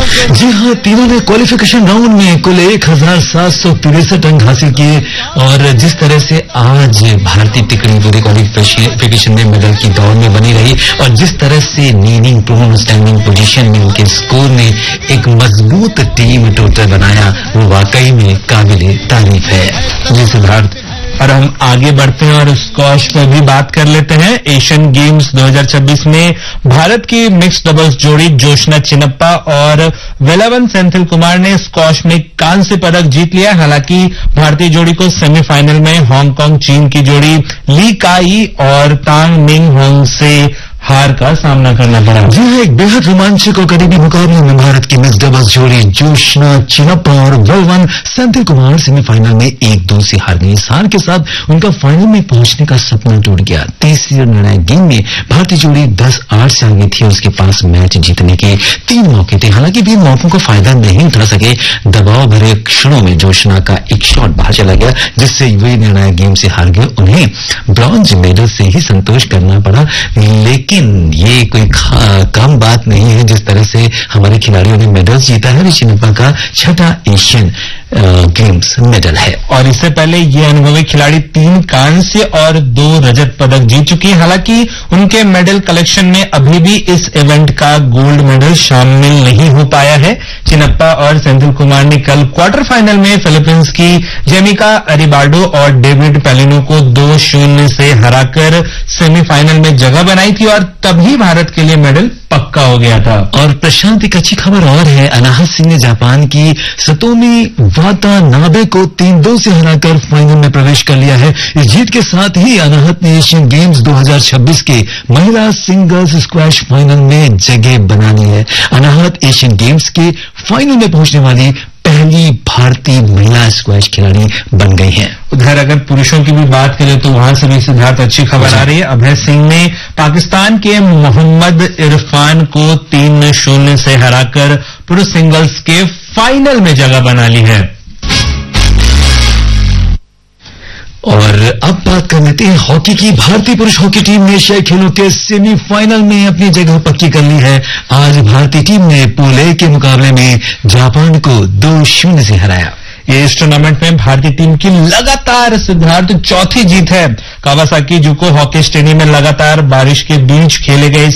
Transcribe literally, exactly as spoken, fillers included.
जी हाँ, तीनों ने क्वालिफिकेशन राउंड में कुल एक हजार सात सौ तिरसठ अंक हासिल किए और जिस तरह से आज भारतीय टिकड़ी पूरे क्वालिफिकेशन में मेडल की दौड़ में बनी रही और जिस तरह से नीनिंग प्रोन स्टैंडिंग पोजीशन में उनके स्कोर ने एक मजबूत टीम टोटल बनाया, वो वाकई में काबिले तारीफ है। जी सिद्धार्थ, और हम आगे बढ़ते हैं और स्क्वॉश पे भी बात कर लेते हैं। एशियन गेम्स दो हज़ार छब्बीस में भारत की मिक्स्ड डबल्स जोड़ी जोशना चिनप्पा और वेलावन सेंथिल कुमार ने स्क्वॉश में कांस्य पदक जीत लिया। हालांकि भारतीय जोड़ी को सेमीफाइनल में हांगकांग चीन की जोड़ी ली काई और तांग मिंग होंग से हार का सामना करना पड़ा। जी हाँ, एक बेहद रोमांचक और करीबी मुकाबले में भारत की मिक्स डबल्स जोड़ी जोशना चिनप्पा और वेलवन सेंथिल कुमार सेमीफाइनल में एक दो से हार गई। इस हार के साथ उनका फाइनल में पहुंचने का सपना टूट गया। तीसरी निर्णायक गेम में भारतीय जोड़ी दस आठ से आगे थी, उसके पास मैच जीतने के तीन मौके थे। हालांकि भी मौकों का फायदा नहीं उठा सके। दबाव भरे क्षणों में जोशना का एक शॉट बाहर चला गया, जिससे वे निर्णायक गेम से हार गए। उन्हें ब्रॉन्ज मेडल से ही संतोष करना पड़ा, लेकिन ये कोई कम बात नहीं है। जिस तरह से हमारे खिलाड़ियों ने मेडल जीता है, चिनप्पा का छठा एशियन गेम्स मेडल है। और इससे पहले ये अनुभवी खिलाड़ी तीन कांस्य और दो रजत पदक जीत चुकी है। हालांकि उनके मेडल कलेक्शन में अभी भी इस इवेंट का गोल्ड मेडल शामिल नहीं हो पाया है। चिनप्पा और सेंथिल कुमार ने कल क्वार्टर फाइनल में फिलीपींस की जेमिका अरिबाडो और डेविड पेलिनो को दो शून्य से हराकर सेमीफाइनल में जगह बनाई थी और तभी भारत के लिए मेडल पक्का हो गया था। और प्रशांत, एक अच्छी खबर और है। अनाहत सिंह ने जापान की सतोमी वातानाबे को तीन दो से हराकर फाइनल में प्रवेश कर लिया है। इस जीत के साथ ही अनाहत ने एशियन गेम्स दो हज़ार छब्बीस के महिला सिंगल्स स्क्वैश फाइनल में जगह बना ली है। अनाहत एशियन गेम्स के फाइनल में पहुंचने वाली पहली भारतीय महिला स्क्वैश खिलाड़ी बन गई हैं। उधर अगर पुरुषों की भी बात करें तो वहां से भी सिद्धार्थ अच्छी खबर आ रही है। अभय सिंह ने पाकिस्तान के मोहम्मद इरफान को तीन शून्य से हराकर पुरुष सिंगल्स के फाइनल में जगह बना ली है। और अब बात कर लेते हैं हॉकी की। भारतीय पुरुष हॉकी टीम ने एशियाई खेलों के सेमीफाइनल में अपनी जगह पक्की कर ली है। आज भारतीय टीम ने पूल ए के मुकाबले में जापान को दो शून्य से हराया। ये इस टूर्नामेंट में भारतीय टीम की लगातार सिद्धार्थ चौथी जीत है। कावासाकी जुको हॉकी स्टेडियम में लगातार बारिश के बीच खेले गए